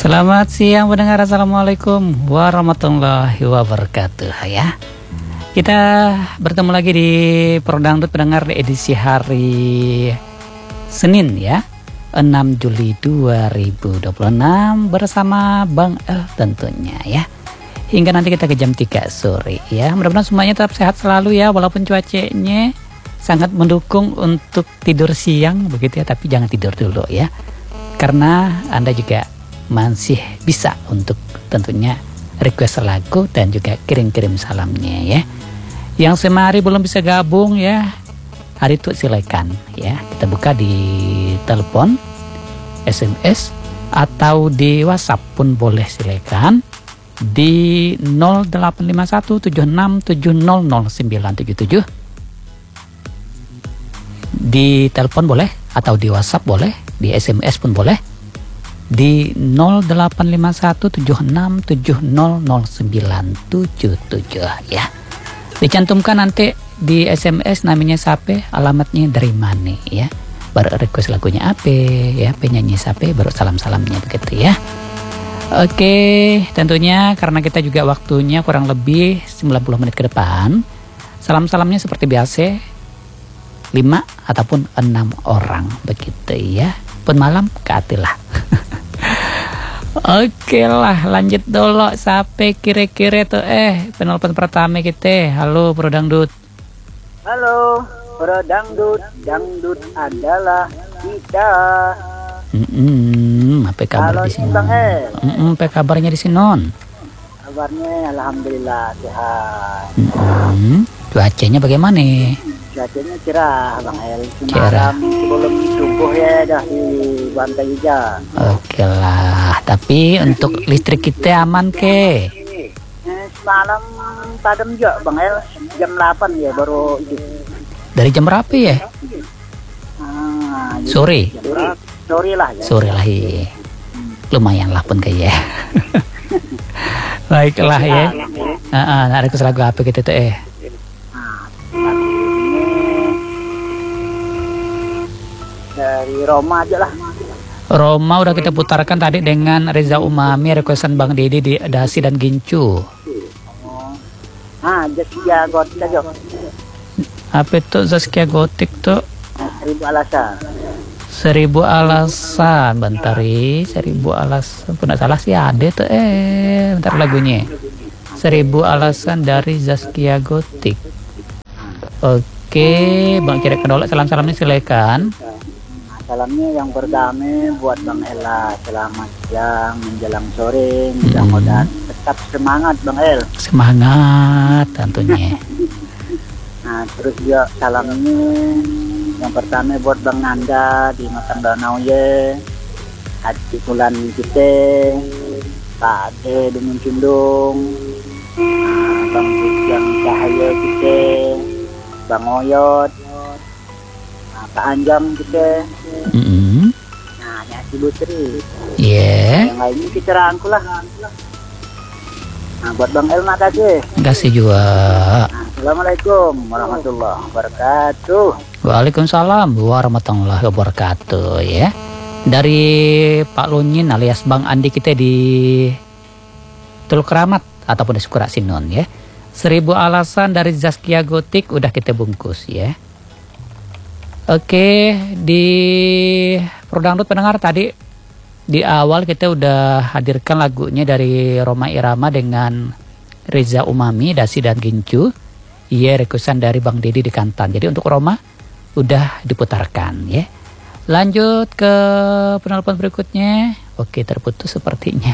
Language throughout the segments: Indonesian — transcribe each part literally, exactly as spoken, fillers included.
Selamat siang pendengar, assalamualaikum warahmatullahi wabarakatuh ya. Kita bertemu lagi di Prodangdut pendengar di edisi hari Senin ya, enam Juli dua ribu dua puluh enam bersama Bang El tentunya ya. Hingga nanti kita ke jam tiga sore ya. Mudah-mudahan semuanya tetap sehat selalu ya, walaupun cuacanya sangat mendukung untuk tidur siang begitu ya, tapi jangan tidur dulu ya. Karena Anda juga masih bisa untuk tentunya request lagu dan juga kirim-kirim salamnya ya. Yang semari belum bisa gabung ya, hari itu silakan ya. Kita buka di telepon, S M S atau di WhatsApp pun boleh, silakan di nol delapan lima satu tujuh enam tujuh nol nol sembilan tujuh tujuh. Di telepon boleh atau di WhatsApp boleh, di S M S pun boleh di nol delapan lima satu tujuh enam tujuh nol nol sembilan tujuh tujuh ya. Dicantumkan nanti di S M S namanya siapa, alamatnya dari mana ya. Baru request lagunya apa ya, penyanyi siapa, baru salam-salamnya begitu ya. Oke, tentunya karena kita juga waktunya kurang lebih sembilan puluh menit ke depan. Salam-salamnya seperti biasa lima ataupun enam orang begitu ya. Pun malam ke atilah. Oke lah, lanjut dulu. Sampai kira-kira tuh eh penelpon pertama kita. Halo Prodangdut. Halo Prodangdut, dangdut adalah kita. Hmm, apa kabar di sini? Hmm, apa kabarnya di sini non? Kabarnya alhamdulillah sehat. Hmm, cuacanya bagaimana? Cuacanya cerah Bang El. Semalam sebelum subuh ya dah di Pantai Hijau. Oke lah, tapi untuk listrik kita aman ke? Eh, semalam padam juga Bang El, jam delapan ya baru itu. Dari jam berapa ya? Ah, sore? Sore, sore lah ya. Sore lah ya. Lumayan lah pun kayak. Baiklah ya. Heeh, nah, ada lagu apa kita tuh eh? Dari Roma aja lah. Roma udah kita putarkan tadi dengan Reza Umami, requestan Bang Dede di Dasi dan Gincu. Oh. Ah, Zaskia Gotik aja. Apa itu Zaskia Gotik tuh? Seribu alasan. Seribu alasan, bentari, seribu alasan. Pun salah sih ada tuh eh, bentar lagunya. Seribu alasan dari Zaskia Gotik. Oke, Bang kira kedolak salam-salamnya silakan. Salamnya yang pertama buat Bang Ella, selamat siang menjelang sore, mudah-mudahan hmm. tetap semangat Bang El. Semangat tentunya. Nah terus juga salamnya yang pertama buat Bang Nanda di Matang Danau ya, hati bulan kita, Pak Ade dengan Cundung, nah, Bang Bujang Cahaya kita, Bang Oyot, nah, Pak Anjam kita. Mm-hmm. Nah, Nyasi Butri. Iya. Yang lainnya kita rangkul lah. Nah, buat Bang El makasih. Makasih juga. Nah, Assalamualaikum warahmatullahi wabarakatuh. Waalaikumsalam warahmatullahi wabarakatuh ya. Dari Pak Lunyin alias Bang Andi kita di Teluk Keramat ataupun di Sukurasinun ya. Seribu alasan dari Zaskia Gotik udah kita bungkus ya. Oke, di Prodangdut pendengar tadi di awal kita udah hadirkan lagunya dari Roma Irama dengan Reza Umami, Dasi dan Gincu. Iya, requestan dari Bang Dede di Kantan. Jadi untuk Roma udah diputarkan ya. Lanjut ke penelpon berikutnya. Oke, terputus sepertinya.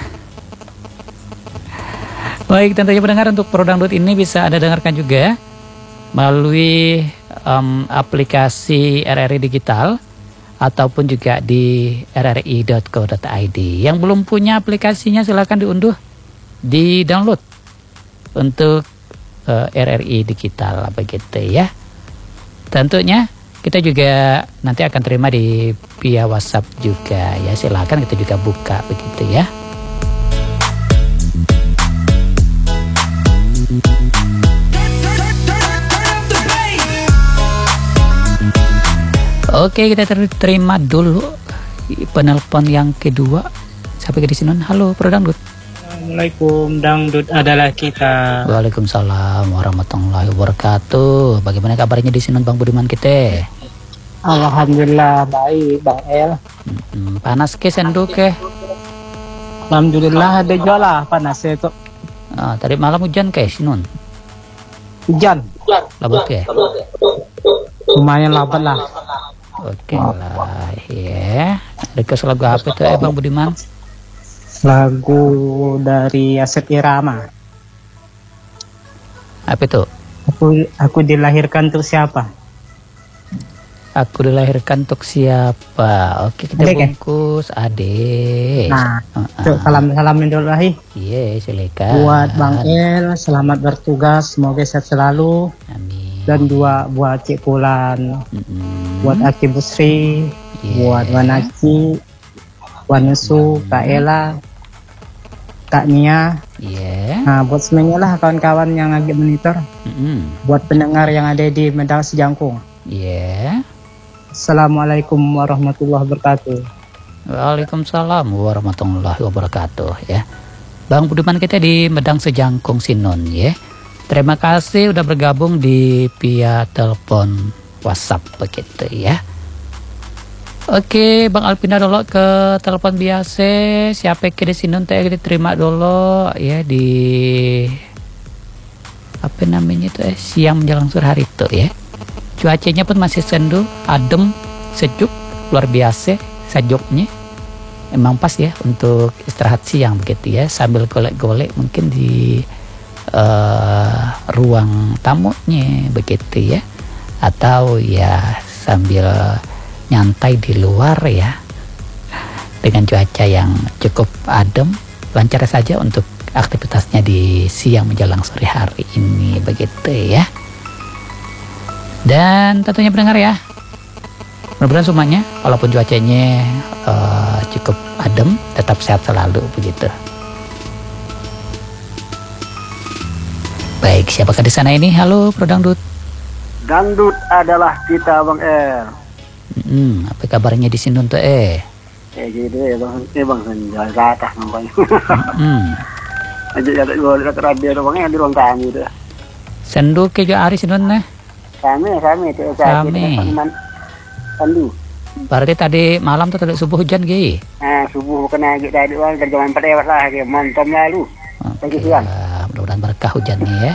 Baik, tentunya pendengar untuk Prodangdut ini bisa Anda dengarkan juga melalui um, aplikasi R R I Digital ataupun juga di r r i dot co dot i d. Yang belum punya aplikasinya silahkan diunduh, di download untuk uh, R R I Digital begitu ya. Tentunya kita juga nanti akan terima di via WhatsApp juga ya. Silahkan kita juga buka begitu ya. Oke, kita terima dulu penelpon yang kedua. Siapa di sini? Halo, Bro Dangdut. Assalamualaikum, Dangdut adalah kita. Waalaikumsalam warahmatullahi wabarakatuh. Bagaimana kabarnya di sini Bang Budiman kita? Alhamdulillah baik, Bang El. Hmm, panas ke senduk ke? Alhamdulillah ada juga lah panas itu. Ah, tadi malam hujan ke Sinun? Hujan. Labat ke? Lumayan labat lah. Oke lah, ya. Request lagu apa tuh, eh, Bang Budiman? Lagu dari Asep Irama. Apa itu? Aku aku dilahirkan untuk siapa? Aku dilahirkan untuk siapa? Oke, kita Adek, kan? bungkus Ade. Nah, Uh-uh. Cuk, salam salamin dulu lah. Iya, silakan. Buat Bang El, selamat bertugas, semoga sehat selalu. Amin. Dan dua buat Cik Pulan, Mm-mm. buat Aki Busri, Yeah. buat Wanaki, Wanusu, Kak Ella, Kak Nia. Iya. Nah, buat semuanya lah kawan-kawan yang lagi monitor, Mm-mm. buat pendengar yang ada di Medang Sejangkung. Iya. Assalamualaikum warahmatullahi wabarakatuh. Waalaikumsalam warahmatullahi wabarakatuh ya. Bang Budiman kita di Medang Sejangkung Sinon ya. Terima kasih udah bergabung di via telepon WhatsApp begitu ya. Oke, Bang Alpina dulu ke telepon biasa. Siapa yang di Sinon teh diterima dulu ya di apa namanya itu eh siang menjelang sore hari itu ya. Cuacanya pun masih sendu, adem, sejuk, luar biasa sejuknya. Emang pas ya untuk istirahat siang begitu ya, sambil golek-golek mungkin di uh, ruang tamunya begitu ya, atau ya sambil nyantai di luar ya, dengan cuaca yang cukup adem, lancar saja untuk aktivitasnya di siang menjelang sore hari ini begitu ya. Dan tentunya pendengar ya, mudah-mudahan semuanya walaupun cuacanya uh, cukup adem tetap sehat selalu begitu. Baik, siapakah di sana ini? Halo, Bro Dangdut. Dangdut adalah kita, Bang El. Hmm, apa kabarnya di sini untuk eh? Kayak gitu ya, Bang. Eh, Bang, jalan ke atas nampaknya. Hmm. Ajak jatuh gue lihat radio tuh, Bang, yang di ruang tamu itu. Sendu ke jo ari sinun nah. Kami, kami itu Kami. Sandu. Berarti tadi malam tuh tadi subuh hujan ge. Nah, subuh bukan lagi tadi, Bang, terjemahan empat lewat lah, dia montom lalu. Pagi siang. Lah, mudah-mudahan berkah hujannya ya.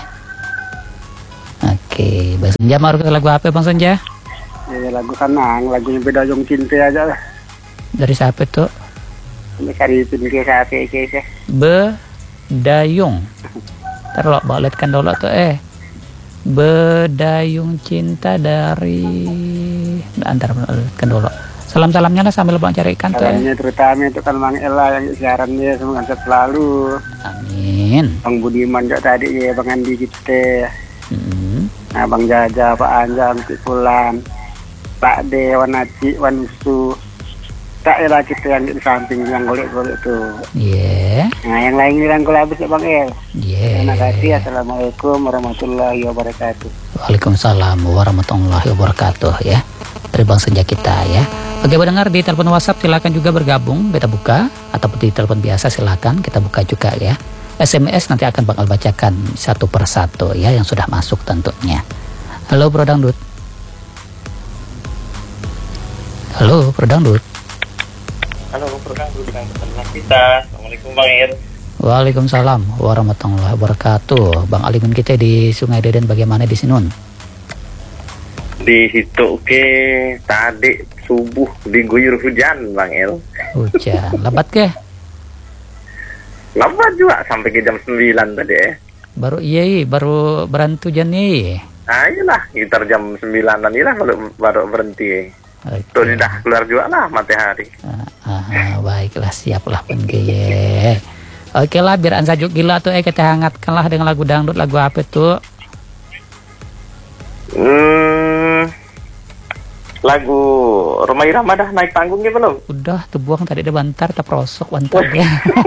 Oke, Bang Senja mau ke lagu apa Bang Senja? Ya, lagu Sanang, lagunya Beda Jong Cinta aja lah. Dari siapa tuh? Ini cari pinggir sapi ke Bedayung. Terlok baletkan dulu tuh eh. Bedayung cinta dari antar baletkan dulu. Salam-salamnya lah sambil Bang carikan tuh. Salamnya Eh. terutama itu kan Bang Ella yang siaran dia semoga sehat selalu. Amin. Bang Budiman juga tadi ya, Bang Andi kita. Hmm. Nah, Bang Jaja, Pak Anjam, Cik Pulan, Pak De, Wanaci, Wanusu. Tak Ella kita yang di samping yang golek-golek tuh. Iya. Yeah. Nah, yang lain dirangkul habis ya Bang El. Iya. Terima kasih. Assalamualaikum warahmatullahi wabarakatuh. Waalaikumsalam warahmatullahi wabarakatuh ya. Dari Bang Senja kita ya. Oke pendengar di telepon WhatsApp silakan juga bergabung kita buka, ataupun di telepon biasa silakan kita buka juga ya. S M S nanti akan bakal bacakan satu persatu ya yang sudah masuk tentunya. Halo Bro Dangdut. Halo Bro Dangdut. Halo, program dengan kita. Assalamualaikum Bang Ir. Waalaikumsalam warahmatullahi wabarakatuh. Bang Alimin kita di Sungai Deden bagaimana di Sinun? Di situ ke tadi subuh diguyur hujan Bang El. Hujan. Lebat ke? Lebat juga sampai ke jam sembilan tadi ya. Baru iya, iya baru berantu hujan nih. Nah iyalah, sekitar jam sembilanan inilah baru, baru berhenti. Oke. Tuh dah keluar juga lah matahari. Ah, ah, baiklah siaplah penggeye. Oke lah biar ansajuk gila tuh eh kita hangatkan lah dengan lagu dangdut, lagu apa tuh? Hmm, lagu Roma Irama dah naik panggungnya belum? Udah tuh buang tadi ada bantar tak prosok bantar ya.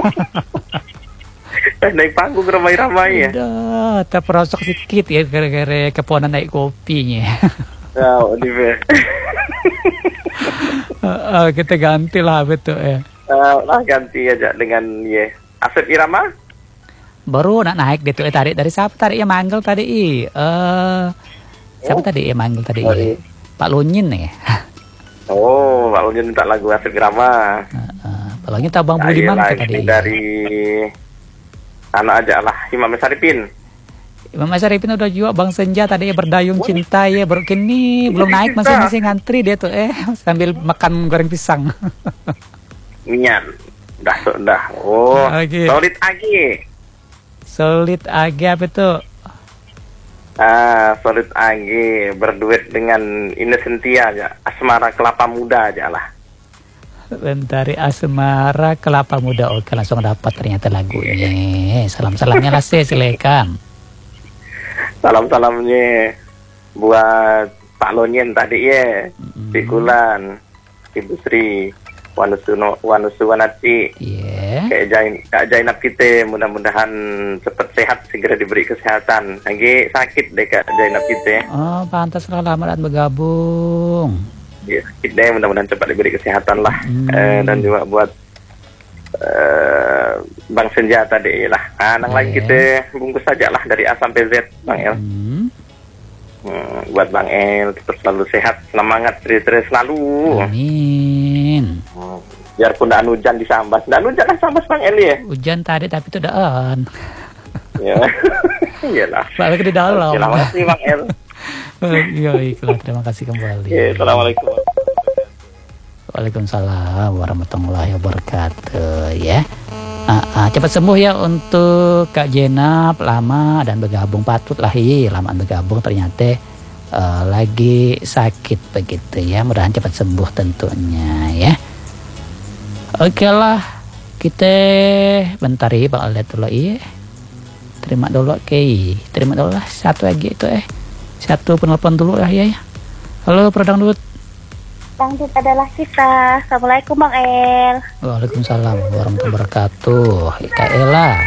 Naik panggung Roma Irama ya. Udah tak prosok sedikit ya gara-gara keponan naik kopinya. Ya, di uh, uh, kita ganti lah betul ya. Uh, lah ganti aja dengan ye Asep Irama. Baru nak naik dia tuh eh tarik dari siapa tadi yang manggil tadi i eh siapa Oh. tadi yang manggil tadi Dari- i? Pak Lunyin ya. Oh, Pak Ulun minta lagu Asep Irama. Uh, Pak Lunyin tahu Bang Nah, Budiman iya, tuh tadi. ini dari anak aja lah Imam Saripin. Imam Syarifin udah juga Bang Senja tadi ya berdayung cinta ya baru kini belum naik masih masih ngantri dia tuh eh sambil makan goreng pisang. Minyan. Udah, udah. Oh, Oke. Solid Agi. Solid agak apa tuh? Ah, Solid Agi berduet dengan Ines Sentia aja. Asmara Kelapa Muda aja lah. Bentari Asmara Kelapa Muda. Oke langsung dapat ternyata lagunya. Salam-salamnya lah sih silakan. Salam-salamnya buat Pak Lonyen tadi ya. Pikulan, Ibu Sri, Wanusuno, Wanusuwanati. Iya. Kak Jain, Kak Jainab kita mudah-mudahan cepat sehat, segera diberi kesehatan. Lagi sakit deh Kak Jainab kita. Oh pantas lah lama dan bergabung. Ya, sakit deh, mudah-mudahan cepat diberi kesehatan lah. Hmm. Eh, dan juga buat eh, Bang Senja tadi lah. Nah, nang lain Iya. kita bungkus saja lah dari A sampai Z, Bang El. Hmm. Hmm, buat Bang El tetap selalu sehat, semangat, terus selalu. Amin. Hmm, biarpun tidak hujan disambas, tidak hujan lah sambas Bang El ya. Hujan tadi tapi itu daan. Ya, iyalah. Balik di dalam. Oke, terima kasih Bang El. Iya, ikhlas. Terima kasih kembali. Oke, assalamualaikum. Waalaikumsalam warahmatullahi wabarakatuh ya. Ah, ah, cepat sembuh ya untuk Kak Jenab, lama dan bergabung patut lah hi, lama bergabung ternyata eh, lagi sakit begitu ya. Mudahan cepat sembuh tentunya ya. Oke lah, kita bentar ya Bang lihat dulu iya. Terima dulu oke, terima dulu lah satu lagi itu eh. Satu penelpon dulu lah ya. ya. Halo Prodang Dut. Dangdut adalah kita. Assalamualaikum Bang El. Waalaikumsalam warahmatullahi wabarakatuh. Kak Ella.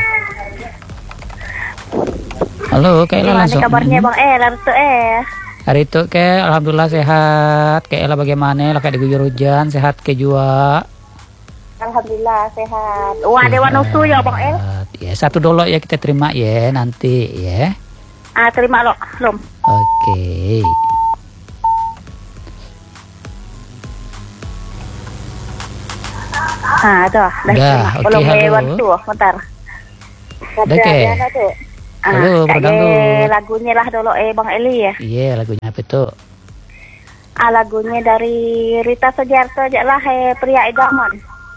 Halo Kak Ella Gimana langsung. kabarnya Hmm. Bang El? Harus tuh eh. Hari itu Kak, alhamdulillah sehat. Kak Ella bagaimana? Lah Kak diguyur hujan, sehat ke jua. Alhamdulillah sehat. Wah, Dewan Nusu ya Bang El. Sehat. Ya, satu dolo ya kita terima ya nanti ya. Ah, terima lo, Lom. Oke. Ah, tuh. Dah. Dah, terima. oke, Belum halo. Dewan tuh, bentar. Dah, Ke. Ada tuh. Ah, Halo, kayak Perdangdut. lagunya lah dulu eh Bang Eli ya. Iya, lagunya apa tuh? Ah, lagunya dari Rita Sugiarto aja lah, eh, pria idaman.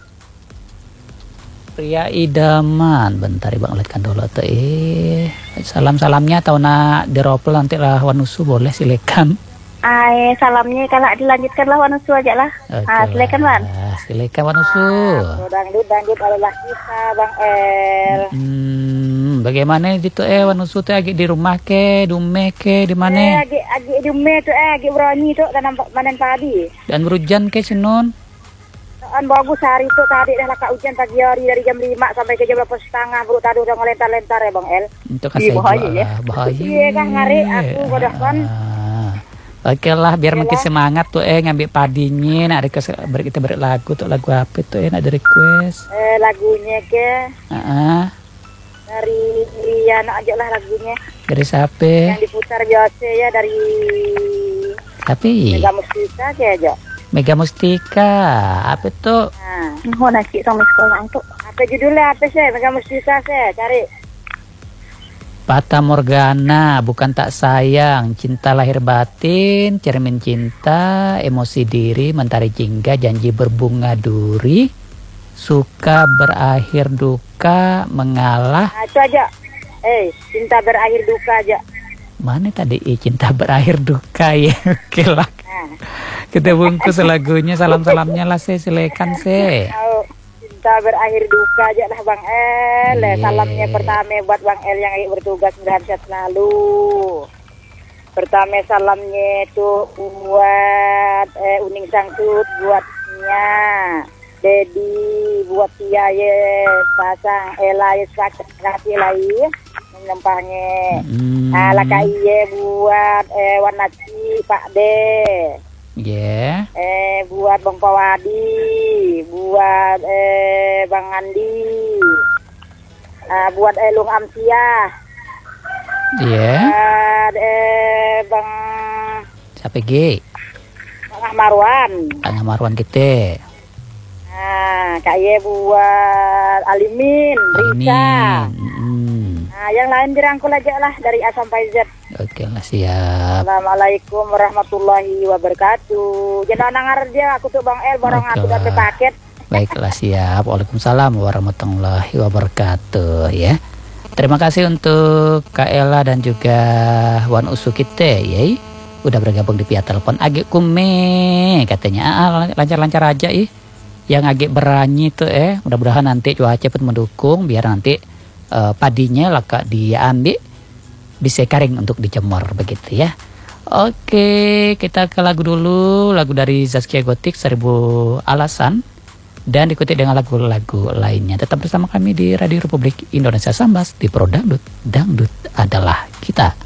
Pria idaman. Bentar Bang lihatkan dulu tuh. Eh, salam-salamnya atau nak diropel nanti lah wanusu boleh silakan. Ah, eh, salamnya kalau dilanjutkan lah Wanusu aja lah. Ah, Oke silakan Wan. lah, silakan wanusu. Ah, dangdut dangdut adalah kita Bang El. Hmm, bagaimana itu eh wanusu teh agi di rumah ke, dume ke, di Eh, mana? agi agi dume tu eh, agi berani tu tanam panen padi. Dan berhujan ke senun? An bagus hari tu tadi dah lakak hujan pagi hari dari jam lima sampai ke jam delapan setengah baru tadi udah ngelentar-lentar ya Bang El. Untuk Iya, kasih bahaya, ya. bahaya. Iya, kan, ngari aku bodoh, kan. Ah. Oke lah, biar makin semangat tuh eh ngambil padinya. Nak request ber- kita beri lagu tuh lagu apa tuh eh nak ada request. Eh lagunya ke Ah, dari Riana aja lah lagunya dari siapa? yang diputar biasa ya dari Tapi Mega Mustika aja. Mega Mustika apa tuh? Nah, oh nasi sama sekolah itu. Apa judulnya apa sih? Mega Mustika sih cari. Fata Morgana, bukan tak sayang, cinta lahir batin, cermin cinta, emosi diri, mentari jingga, janji berbunga duri, suka berakhir duka, mengalah. Nah, itu aja. Eh, cinta berakhir duka aja. Mana tadi eh, cinta berakhir duka ya? Oke lah. Nah, Kita bungkus lagunya, salam-salamnya lah saya silakan saya. tahu cinta berakhir duka aja lah Bang El. Iya. Salamnya pertama buat Bang El yang lagi bertugas mudah sehat selalu. Pertama salamnya itu buat eh, Uning Sangkut, buat Nya, Dedi, buat Tia ye, pasang Ela ye sakit kasih lagi menempahnya. Hmm. Ah, laka iye buat eh, Wanaci Pak De. Ya. Eh buat Bang Pawadi, buat eh Bang Andi, uh, buat Elung Amsiah, Ya. buat eh Bang Siapa G? Bang Ahmarwan. Bang Marwan kita. Nah, Kak Ye buat Alimin, Risa. Hmm. Nah, yang lain dirangkul aja lah dari A sampai Z. Oke lah, siap. Assalamualaikum warahmatullahi wabarakatuh. Jangan nangar dia aku tuh Bang El barang Oke aku lah. dapat paket. Baiklah, siap. Waalaikumsalam warahmatullahi wabarakatuh ya. Terima kasih untuk Kak Ella dan juga Wan Usu kita ya. Udah bergabung di via telepon. Agak kume katanya. Ah, lancar-lancar aja ih. Yang agak berani tuh eh. Mudah-mudahan nanti cuaca pun mendukung biar nanti uh, padinya laka diambil bisa kering untuk dijemur begitu ya. Oke, kita ke lagu dulu. Lagu dari Zaskia Gotik, Seribu Alasan. Dan diikuti dengan lagu-lagu lainnya. Tetap bersama kami di Radio Republik Indonesia Sambas di Pro Dangdut. Dangdut adalah kita.